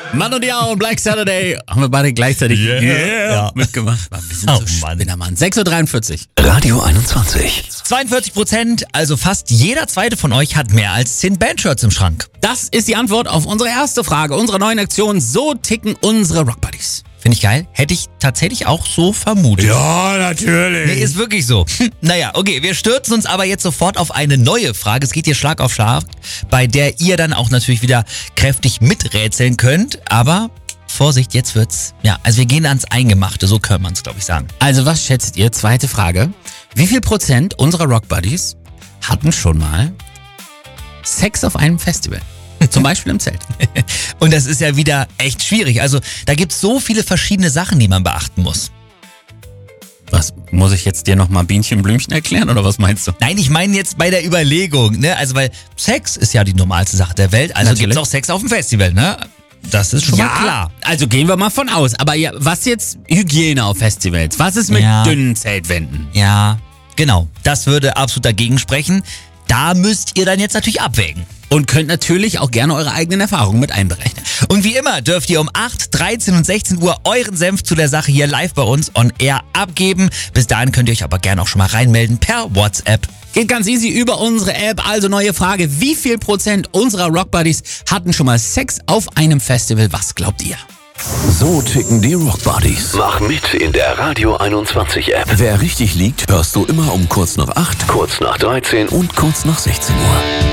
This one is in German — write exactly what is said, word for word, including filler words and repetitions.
Mann und Ja und Black Saturday haben wir beide gleichzeitig Yeah. yeah. Ja. mitgemacht. Mann, wir sind Oh, so Mann. Spinnermann. sechs Uhr dreiundvierzig. Radio einundzwanzig. zweiundvierzig Prozent, also fast jeder zweite von euch hat mehr als zehn Bandshirts im Schrank. Das ist die Antwort auf unsere erste Frage unserer neuen Aktion. So ticken unsere Rockbuddies. Finde ich geil. Hätte ich tatsächlich auch so vermutet. Ja, natürlich. Nee, ist wirklich so. Naja, okay, wir stürzen uns aber jetzt sofort auf eine neue Frage. Es geht hier Schlag auf Schlag, bei der ihr dann auch natürlich wieder kräftig miträtseln könnt. Aber Vorsicht, jetzt wird's, ja, also wir gehen ans Eingemachte, so kann man es, glaube ich, sagen. Also was schätzt ihr? Zweite Frage. Wie viel Prozent unserer Rockbuddies hatten schon mal Sex auf einem Festival? Zum Beispiel im Zelt. Und das ist ja wieder echt schwierig. Also da gibt's so viele verschiedene Sachen, die man beachten muss. Was, muss ich jetzt dir nochmal Bienchen Blümchen erklären oder was meinst du? Nein, ich meine jetzt bei der Überlegung, ne? Also weil Sex ist ja die normalste Sache der Welt, also Natürlich. gibt's auch Sex auf dem Festival, ne? Das ist schon mal klar. Also gehen wir mal von aus. Aber ja, was jetzt Hygiene auf Festivals? Was ist mit Ja. dünnen Zeltwänden? Ja, genau. Das würde absolut dagegen sprechen. Da müsst ihr dann jetzt natürlich abwägen. Und könnt natürlich auch gerne eure eigenen Erfahrungen mit einberechnen. Und wie immer dürft ihr um acht, dreizehn und sechzehn Uhr euren Senf zu der Sache hier live bei uns on air abgeben. Bis dahin könnt ihr euch aber gerne auch schon mal reinmelden per WhatsApp. Geht ganz easy über unsere App. Also neue Frage. Wie viel Prozent unserer Rockbuddies hatten schon mal Sex auf einem Festival? Was glaubt ihr? So ticken die Rockbuddies. Mach mit in der Radio einundzwanzig App. Wer richtig liegt, hörst du immer um kurz nach acht, Kurz nach dreizehn und kurz nach sechzehn Uhr.